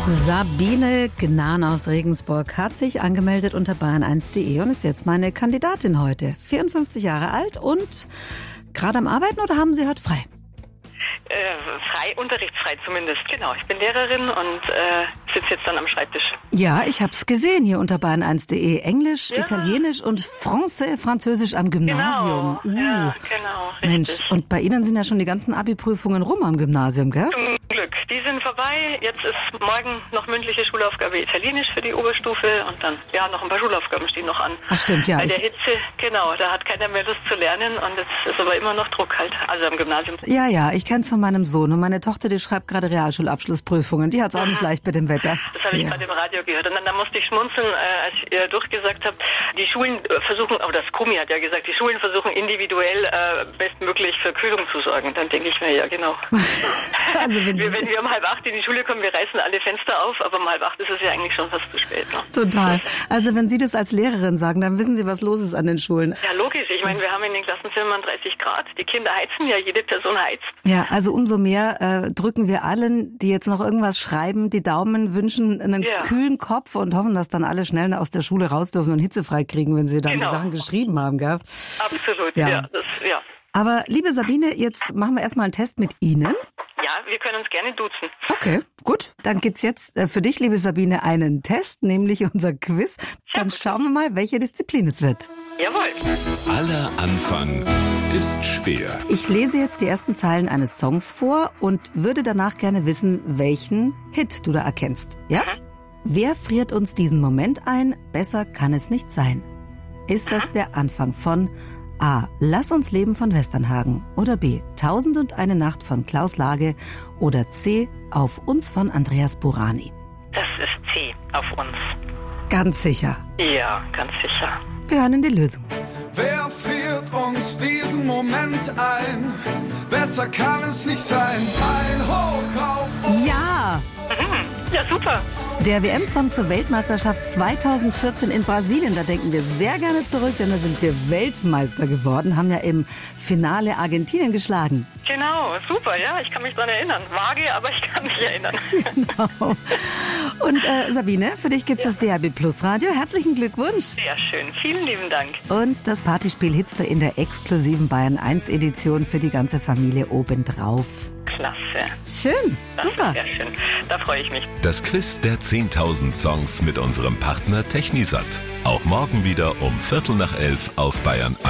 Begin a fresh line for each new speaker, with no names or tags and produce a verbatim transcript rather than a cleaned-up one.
Sabine Gnan aus Regensburg hat sich angemeldet unter bayern eins punkt de und ist jetzt meine Kandidatin heute. vierundfünfzig Jahre alt und gerade am Arbeiten oder haben Sie heute frei?
Äh, frei, unterrichtsfrei zumindest, genau. Ich bin Lehrerin und äh, sitze jetzt dann am Schreibtisch.
Ja, ich habe es gesehen hier unter bayern eins punkt de. Englisch, ja. Italienisch und Français, Französisch am Gymnasium.
Genau,
uh.
ja, genau, richtig.
Mensch, und bei Ihnen sind ja schon die ganzen Abi-Prüfungen rum am Gymnasium, gell?
Zum Glück. Die sind vorbei. Jetzt ist morgen noch mündliche Schulaufgabe Italienisch für die Oberstufe und dann, ja, noch ein paar Schulaufgaben stehen noch an.
Ach stimmt, ja.
Bei der Hitze, genau, da hat keiner mehr Lust zu lernen und es ist aber immer noch Druck halt, also am Gymnasium.
Ja, ja, ich kenn's von meinem Sohn und meine Tochter, die schreibt gerade Realschulabschlussprüfungen. Die hat's auch nicht leicht mit dem Wetter.
Das habe ich
ja.
gerade im Radio gehört und dann, dann musste ich schmunzeln, äh, als ihr durchgesagt habt, die Schulen versuchen, oder das Komi hat ja gesagt, die Schulen versuchen individuell äh, bestmöglich für Kühlung zu sorgen. Dann denke ich mir, ja genau.
Also wenn,
wir, wenn wir um halb acht in die Schule kommen, wir reißen alle Fenster auf, aber um halb acht ist es ja eigentlich schon fast zu spät. Ne?
Total. Also wenn Sie das als Lehrerin sagen, dann wissen Sie, was los ist an den Schulen.
Ja, logisch. Ich meine, wir haben in den Klassenzimmern dreißig Grad. Die Kinder heizen ja, jede Person heizt.
Ja, also umso mehr äh, drücken wir allen, die jetzt noch irgendwas schreiben, die Daumen, wünschen einen ja. kühlen Kopf und hoffen, dass dann alle schnell aus der Schule raus dürfen und hitzefrei kriegen, wenn sie dann
genau.
die Sachen geschrieben haben, gell?
Absolut, ja. ja, das, ja.
Aber liebe Sabine, jetzt machen wir erstmal einen Test mit Ihnen.
Ja, wir können uns gerne duzen.
Okay, gut. Dann gibt's jetzt für dich, liebe Sabine, einen Test, nämlich unser Quiz. Dann schauen wir mal, welche Disziplin es wird.
Jawohl.
Aller Anfang ist schwer.
Ich lese jetzt die ersten Zeilen eines Songs vor und würde danach gerne wissen, welchen Hit du da erkennst. Ja? Mhm. Wer friert uns diesen Moment ein? Besser kann es nicht sein. Ist das der Anfang von A. Lass uns leben von Westernhagen oder B. Tausend und eine Nacht von Klaus Lage oder C. Auf uns von Andreas Burani?
Das ist C. Auf uns.
Ganz sicher?
Ja, ganz sicher.
Wir hören in die Lösung.
Wer friert uns diesen Moment ein? Besser kann es nicht sein. Ein Hoch auf uns.
Ja!
Mhm. Ja, super.
Der W M-Song zur Weltmeisterschaft zweitausendvierzehn in Brasilien, da denken wir sehr gerne zurück, denn da sind wir Weltmeister geworden, haben ja im Finale Argentinien geschlagen.
Genau, super, ja, ich kann mich daran erinnern. Vage, aber ich kann mich erinnern.
Genau. Und äh, Sabine, für dich gibt's ja. das D A B Plus Radio. Herzlichen Glückwunsch.
Sehr schön, vielen lieben Dank.
Und das Partyspiel Hitster in der exklusiven Bayern eins Edition für die ganze Familie obendrauf.
Klasse.
Schön,
das
super.
Sehr schön, da freue ich mich.
Das Quiz der zehntausend Songs mit unserem Partner Technisat. Auch morgen wieder um Viertel nach elf auf Bayern